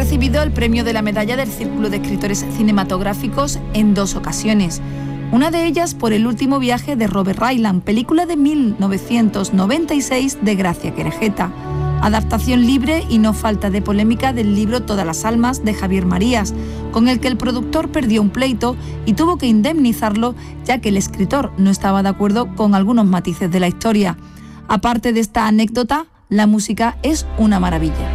recibido el premio de la Medalla del Círculo de Escritores Cinematográficos en 2 ocasiones. Una de ellas por El último viaje de Robert Ryland, película de 1996 de Gracia Querejeta. Adaptación libre y no falta de polémica del libro Todas las almas de Javier Marías, con el que el productor perdió un pleito y tuvo que indemnizarlo, ya que el escritor no estaba de acuerdo con algunos matices de la historia. Aparte de esta anécdota, la música es una maravilla.